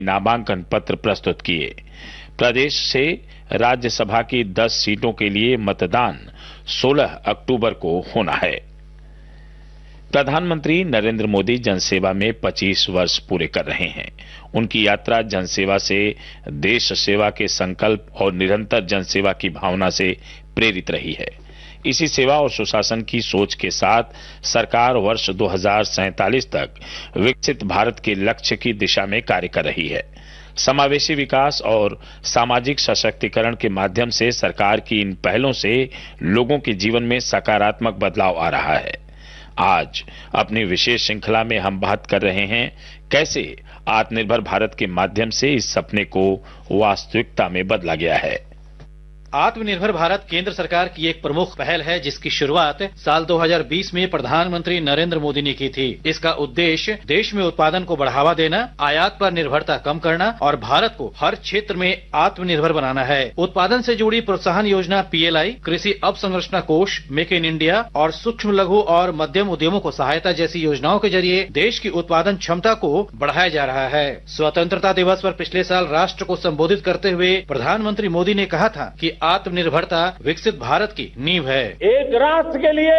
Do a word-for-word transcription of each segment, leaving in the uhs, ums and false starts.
नामांकन पत्र प्रस्तुत किए। प्रदेश से राज्यसभा की दस सीटों के लिए मतदान सोलह अक्टूबर को होना है। प्रधानमंत्री नरेंद्र मोदी जनसेवा में पच्चीस वर्ष पूरे कर रहे हैं। उनकी यात्रा जनसेवा से देश सेवा के संकल्प और निरंतर जनसेवा की भावना से प्रेरित रही है। इसी सेवा और सुशासन की सोच के साथ सरकार वर्ष दो हजार सैंतालीस तक विकसित भारत के लक्ष्य की दिशा में कार्य कर रही है। समावेशी विकास और सामाजिक सशक्तिकरण के माध्यम से सरकार की इन पहलों से लोगों के जीवन में सकारात्मक बदलाव आ रहा है। आज अपनी विशेष श्रृंखला में हम बात कर रहे हैं कैसे आत्मनिर्भर भारत के माध्यम से इस सपने को वास्तविकता में बदला गया है। आत्मनिर्भर भारत केंद्र सरकार की एक प्रमुख पहल है, जिसकी शुरुआत साल दो हजार बीस में प्रधानमंत्री नरेंद्र मोदी ने की थी। इसका उद्देश्य देश में उत्पादन को बढ़ावा देना, आयात पर निर्भरता कम करना और भारत को हर क्षेत्र में आत्मनिर्भर बनाना है। उत्पादन से जुड़ी प्रोत्साहन योजना पीएलआई, कृषि अवसंरचना कोष, मेक इन इंडिया और सूक्ष्म लघु और मध्यम उद्यमों को सहायता जैसी योजनाओं के जरिए देश की उत्पादन क्षमता को बढ़ाया जा रहा है। स्वतंत्रता दिवस पर पिछले साल राष्ट्र को संबोधित करते हुए प्रधानमंत्री मोदी ने कहा था कि आत्मनिर्भरता विकसित भारत की नींव है। एक राष्ट्र के लिए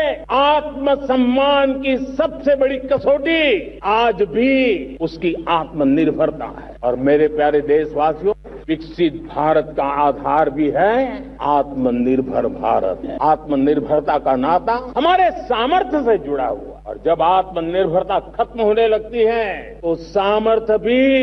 आत्मसम्मान की सबसे बड़ी कसौटी आज भी उसकी आत्मनिर्भरता है। और मेरे प्यारे देशवासियों, विकसित भारत का आधार भी है आत्मनिर्भर भारत है। आत्मनिर्भरता का नाता हमारे सामर्थ्य से जुड़ा हुआ, और जब आत्मनिर्भरता खत्म होने लगती है तो सामर्थ्य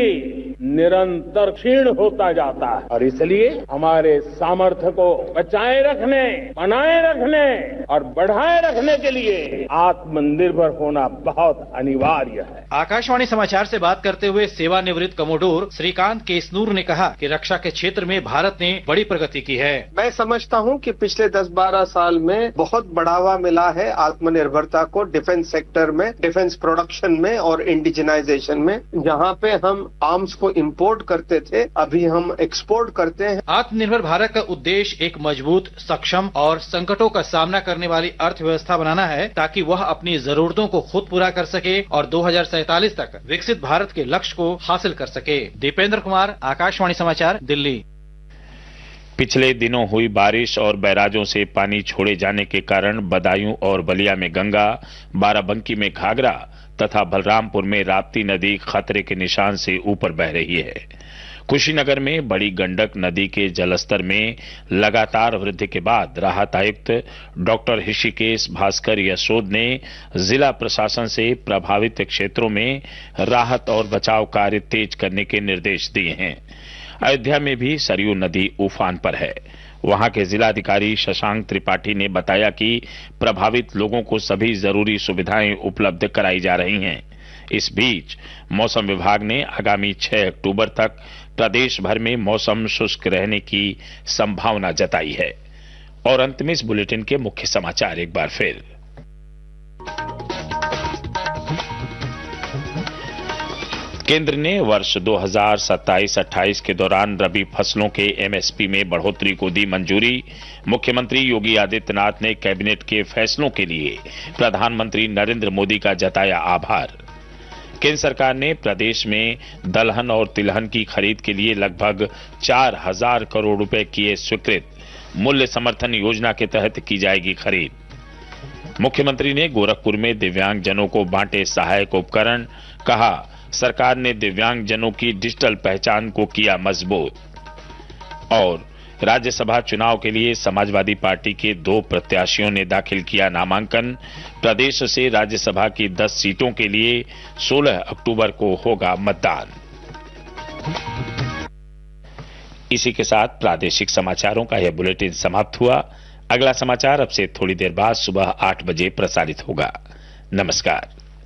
भी निरंतर क्षीण होता जाता है। और इसलिए हमारे सामर्थ्य को बचाए रखने, बनाए रखने और बढ़ाए रखने के लिए आत्मनिर्भर होना बहुत अनिवार्य है। आकाशवाणी समाचार से बात करते हुए सेवानिवृत्त कमोडोर श्रीकांत केसनूर ने कहा कि रक्षा के क्षेत्र में भारत ने बड़ी प्रगति की है। मैं समझता हूं कि पिछले दस बारह साल में बहुत बढ़ावा मिला है आत्मनिर्भरता को डिफेंस सेक्टर में, डिफेंस प्रोडक्शन में और इंडिजिनाइजेशन में। जहां पे हम आर्म्स को इंपोर्ट करते थे, अभी हम एक्सपोर्ट करते हैं। आत्मनिर्भर भारत का उद्देश्य एक मजबूत, सक्षम और संकटों का सामना करने वाली अर्थव्यवस्था बनाना है, ताकि वह अपनी जरूरतों को खुद पूरा कर सके और दो हजार सैंतालीस तक विकसित भारत के लक्ष्य को हासिल कर सके। दीपेंद्र कुमार, आकाशवाणी समाचार, दिल्ली। पिछले दिनों हुई बारिश और बैराजों से पानी छोड़े जाने के कारण बदायूं और बलिया में गंगा, बाराबंकी में घाघरा तथा बलरामपुर में राप्ती नदी खतरे के निशान से ऊपर बह रही है। कुशीनगर में बड़ी गंडक नदी के जलस्तर में लगातार वृद्धि के बाद राहत आयुक्त डॉक्टर ऋषिकेश भास्कर यशोद ने जिला प्रशासन से प्रभावित क्षेत्रों में राहत और बचाव कार्य तेज करने के निर्देश दिए हैं। अयोध्या में भी सरयू नदी उफान पर है। वहां के जिलाधिकारी शशांक त्रिपाठी ने बताया कि प्रभावित लोगों को सभी जरूरी सुविधाएं उपलब्ध कराई जा रही हैं। इस बीच मौसम विभाग ने आगामी छह अक्टूबर तक प्रदेश भर में मौसम शुष्क रहने की संभावना जताई है। और अंत में इस बुलेटिन के मुख्य समाचार एक बार फिर। केंद्र ने वर्ष दो हजार सत्ताईस अट्ठाईस के दौरान रबी फसलों के एमएसपी में बढ़ोतरी को दी मंजूरी। मुख्यमंत्री योगी आदित्यनाथ ने कैबिनेट के फैसलों के लिए प्रधानमंत्री नरेंद्र मोदी का जताया आभार। केंद्र सरकार ने प्रदेश में दलहन और तिलहन की खरीद के लिए लगभग चार हजार करोड़ रुपए किए स्वीकृत। मूल्य समर्थन योजना के तहत की जाएगी खरीद। मुख्यमंत्री ने गोरखपुर में दिव्यांगजनों को बांटे सहायक उपकरण। कहा, सरकार ने दिव्यांगजनों की डिजिटल पहचान को किया मजबूत। और राज्यसभा चुनाव के लिए समाजवादी पार्टी के दो प्रत्याशियों ने दाखिल किया नामांकन। प्रदेश से राज्यसभा की दस सीटों के लिए सोलह अक्टूबर को होगा मतदान। इसी के साथ प्रादेशिक समाचारों का यह बुलेटिन समाप्त हुआ। अगला समाचार अब से थोड़ी देर बाद सुबह आठ बजे प्रसारित होगा। नमस्कार।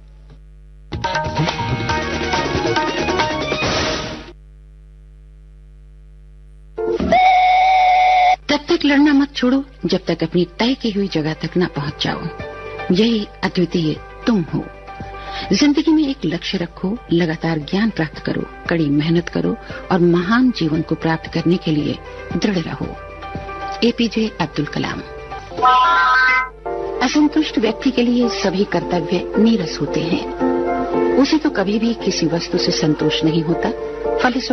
तब तक लड़ना मत छोड़ो जब तक अपनी तय की हुई जगह तक न पहुंच जाओ। यही अद्वितीय तुम हो। जिंदगी में एक लक्ष्य रखो, लगातार ज्ञान प्राप्त करो, कड़ी मेहनत करो और महान जीवन को प्राप्त करने के लिए दृढ़ रहो। एपीजे अब्दुल कलाम। असंतुष्ट व्यक्ति के लिए सभी कर्तव्य नीरस होते हैं। उसे तो कभी भी किसी वस्तु से संतोष नहीं होता, फलस्वरूप